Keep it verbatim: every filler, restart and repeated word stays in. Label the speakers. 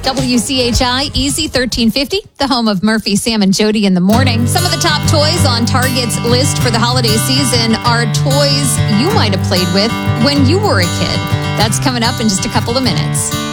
Speaker 1: W C H I Easy thirteen fifty, the home of Murphy, Sam, and Jody in the morning. Some of the top toys on Target's list for the holiday season are toys you might have played with when you were a kid. That's coming up in just a couple of minutes.